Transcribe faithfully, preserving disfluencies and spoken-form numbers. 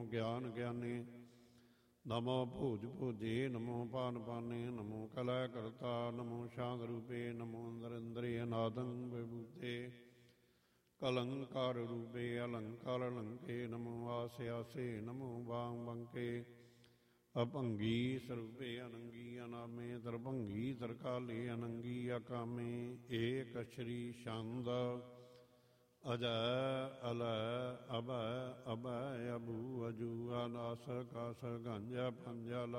ਗਿਆਨ ਗਿਆਨੀ। ਨਮੋ ਭੂਜ ਭੂਜੇ ਨਮੋ ਪਾਨ ਪਾਨੇ। ਨਮੋ ਕਲੈ ਕਰਤਾ ਨਮੋ ਸ਼ਾਂਤ ਰੂਪੇ। ਨਮੋ ਅੰਦਰ ਇੰਦਰੀ ਅਨਾਦੰ ਵਿਭੂਤੇ। ਕਲੰਕਾਰ ਰੂਪੇ ਅਲੰਕਾਰ ਅਲੰਕੇ। ਨਮੋ ਆਸ ਆਸੇ ਨਮੋ ਬਾਂਗ ਬੰਕੇ। ਅਭੰਗੀ ਸਰੂਪੇ ਅਨੰਗੀ ਅਨਾਮੇ। ਤਰਭੰਗੀ ਤਰਕਾਲੇ ਅਨੰਗੀ ਅਕਾਮੇ। ਏਕ ਸ਼੍ਰੀ ਛੰਦ ਅਜੈ ਅਲੈ ਅਭੈ ਅਭੈ ਅਭੂ ਅਜੂ ਆਨਾਸ ਕਾਸ ਗੰਜ ਪੰਜ ਲਾ